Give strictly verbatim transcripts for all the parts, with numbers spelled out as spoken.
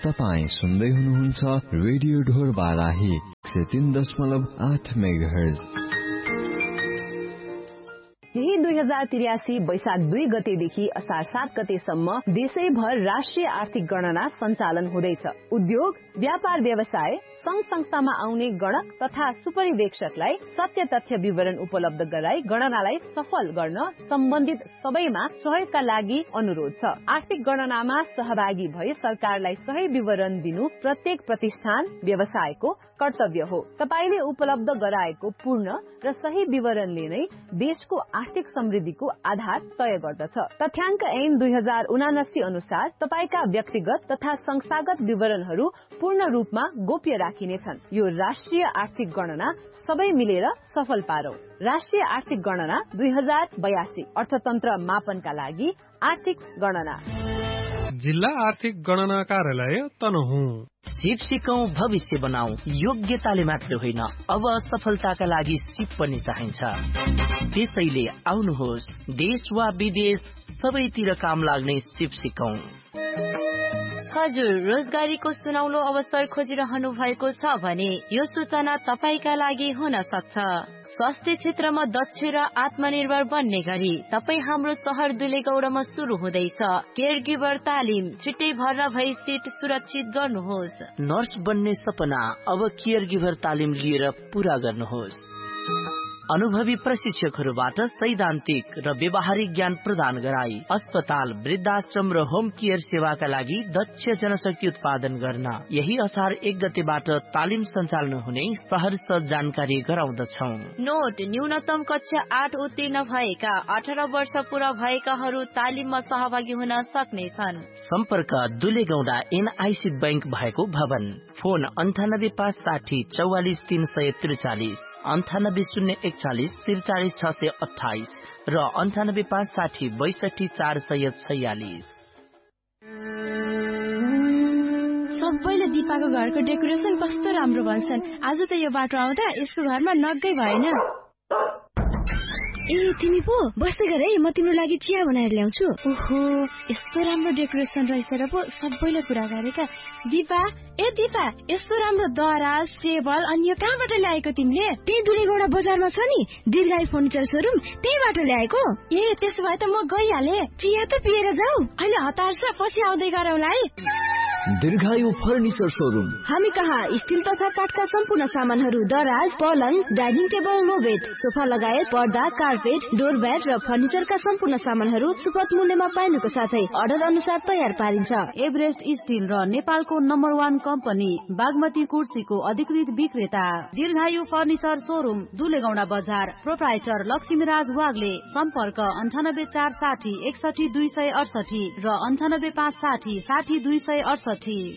तपाईं सुन्दै हुनुहुन्छ रेडियो ढोर बाराही एक सय तीन दशमलव आठ मेगाहर्ज। यही दुई हजार त्रियासी वैशाख दुई गतेदेखि असार सात गतेसम्म देशैभर राष्ट्रिय आर्थिक गणना सञ्चालन हुँदैछ। उद्योग, व्यापार व्यवसाय, संघ संस्थामा आउने गणक तथा सुपरिवेक्षकलाई सत्य तथ्य विवरण उपलब्ध गराई गणनालाई सफल गर्न सम्बन्धित सबैमा सहयोगका लागि अनुरोध छ। आर्थिक गणनामा सहभागी भई सरकारलाई सही विवरण दिनु प्रत्येक प्रतिष्ठान व्यवसायको कर्तव्य हो। तपाईले उपलब्ध गराएको पूर्ण र सही विवरणले नै देशको आर्थिक समृद्धिको आधार तय गर्दछ। तथ्याङ्क ऐन दुई हजार उनासी अनुसार तपाईका व्यक्तिगत तथा संस्थागत विवरणहरू पूर्ण रूपमा गोप्य राखिनेछन्। यो राष्ट्रिय आर्थिक गणना सबै मिलेर सफल पारौं। राष्ट्रिय आर्थिक गणना दुई हजार बयासी अर्थतन्त्र मापनका लागि आर्थिक गणना। जिल्ला आर्थिक गणना कार्यालय तनहुँ। सिप सिकौं भविष्य बनाऊ। योग्यताले मात्र होइन, अब सफलताका लागि सिप पनि चाहिन्छ। त्यसैले आउनुहोस्, देश वा विदेश सबैतिर काम लाग्ने सिप सिकौं। हजुर, रोजगारीको सुनौलो अवसर खोजिरहनु भएको छ भने यो सूचना तपाईका लागि हुन सक्छ। स्वास्थ्य क्षेत्रमा दक्ष र आत्मनिर्भर बन्ने गरी तपाई हाम्रो शहर दुलेगौडामा सुरु हुँदैछ केयर गिभर तालिम। छिट्टै भर्ना भई सिट सुरक्षित गर्नुहोस्। नर्स बन्ने सपना अब केयर गिभर तालिम लिएर पूरा गर्नुहोस्। अनुभवी प्रशिक्षकहरूबाट सैद्धान्तिक र व्यवहारिक ज्ञान प्रदान गराई अस्पताल, वृद्धाश्रम र होम केयर सेवाका लागि दक्ष जनशक्ति उत्पादन गर्न यही असार एक गतेबाट तालिम सञ्चालन हुने सहर्ष जानकारी गराउँदछौ। नोट, न्यूनतम कक्षा आठ उत्तीर्ण भएका अठार वर्ष पूरा भएकाहरू तालिममा सहभागी हुन सक्नेछन्। सम्पर्क दुलेगौडा एनआईसी बैंक भएको भवन। फोन अन्ठानब्बे पाँच साठी चौवालिस तीन सय त्रिचालिस, अन्ठानब्बे शून्य एकचालिस त्रिचालिस छ सय अठाइस र अन्ठानब्बे पाँच साठी बैसठी चार सय छयालिस। सबैले दिपाको घरको डेकोरेसन कस्तो राम्रो भन्छन्। आज त यो बाटो आउँदा यसको घरमा नगै भएन। ए तिमी पो बस्दै गर है, म तिम्रो लागि चिया बनाएर ल्याउँछु। ओहो, यस्तो राम्रो डेकोरेसन रहेछ र पो सबैले कुरा गरेका। दिपा, ए दिपा, यस्तो राम्रो दराज, टेबल अनि यो कहाँबाट ल्याएको तिमीले? त्यही दुलेगौडा बजारमा छ नि दीर्घायु फर्निचर सोरुम, त्यहीबाट ल्याएको। ए त्यसो भए त म गइहाले। चिया त पिएर जाऊ। अहिले हतार छ, पछि आउँदै गरौँला है। दीर्घायु फर्निचर सोरुम। हामी कहाँ स्टिल तथा काठका सम्पूर्ण सामानहरू, दराज, पलङ, डाइनिङ टेबल, लो बेड, सोफा लगायत पर्दा, कार्पेट, डोरब्याट र फर्निचरका सम्पूर्ण सामानहरू सुपथ मूल्यमा पाइनुको साथै अर्डर अनुसार तयार पारिन्छ। एभरेस्ट स्टिल र नेपालको नम्बर वान कम्पनी बागमती कुर्सीको अधिकृत विक्रेता दीर्घायु फर्निचर सोरुम, दुलेगौडा बजार। प्रोप्राइटर लक्ष्मीराज वाग्ले। सम्पर्क अन्ठानब्बे चार साठी एकसठी दुई सय अडसठी र अन्ठानब्बे पाँच साठी साठी दुई सय अडसठी।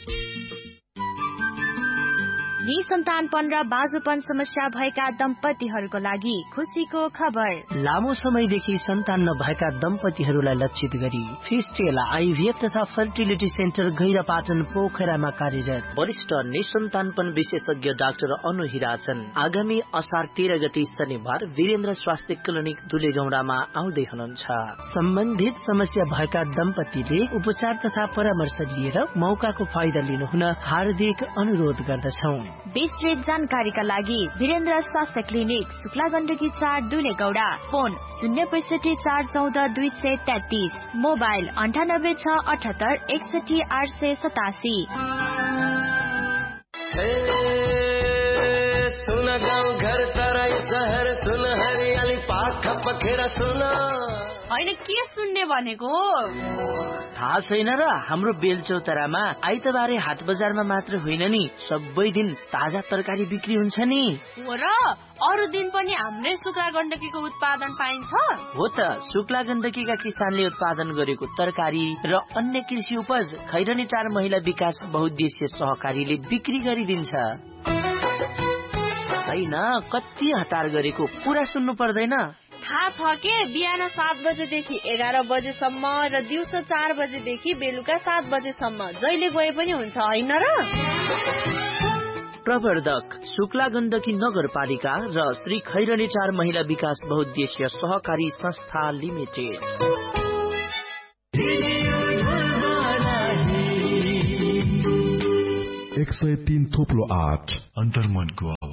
निसन्तानपन र बाजुपन समस्या भएका दम्पतिहरूको लागि खुसीको खबर। लामो समयदेखि सन्तान नभएका दम्पतिहरूलाई लक्षित गरी फिस्टेला आइभीएफ तथा फर्टिलिटी सेन्टर गैरापाटन पोखरामा कार्यरत वरिष्ठ निसन्तानपन विशेषज्ञ डाक्टर अनु हिराचन आगामी असार तेह्र गते शनिबार वीरेन्द्र स्वास्थ्य क्लिनिक दुलेगौडामा आउँदै हुनुहुन्छ। सम्बन्धित समस्या भएका दम्पतिले उपचार तथा परामर्श लिएर मौकाको फाइदा लिनुहुन हार्दिक अनुरोध गर्दछौं। विस्तृत जानकारीका लागि वीरेन्द्र स्वास्थ्य क्लिनिक, शुक्ला गण्डकी चार, दुलेगौडा। फोन शून्य पैसठी चार चौध दुई सय तेत्तीस, मोबाइल अन्ठानब्बे छ अठहत्तर एकसठी आठ सय सतासी। सुन गाउँ घर तराई सहर, सुन हरियाली पाख पखेरा सुन। होइन, के सुन्ने भनेको थाहा छैन र? हाम्रो बेलचौतारामा आइतबारे हाट बजारमा मात्र होइन नि, सबै दिन ताजा तरकारी बिक्री हुन्छ नि। हो र? अरू दिन पनि हाम्रै शुक्ला गण्डकीको उत्पादन पाइन्छ? हो त, शुक्ला गण्डकीका किसानले उत्पादन गरेको तरकारी र अन्य कृषि उपज खैरनी टार महिला विकास बहुद्देश्य सहकारीले बिक्री गरिदिन्छ। होइन, कति हतार गरेको, पुरा सुन्नु पर्दैन? थाहा छ के? बिहान सात बजेदेखि एघार बजेसम्म र दिउँसो चार बजेदेखि बेलुका सात बजेसम्म जहिले गए पनि हुन्छ, होइन र? प्रवर्धक शुक्ला गण्डकी नगरपालिका र श्री खैरनी टार महिला विकास बहुद्देश्य सहकारी संस्था लिमिटेड। एक सय तीन थोप्लो आठ। अन्तर्मनको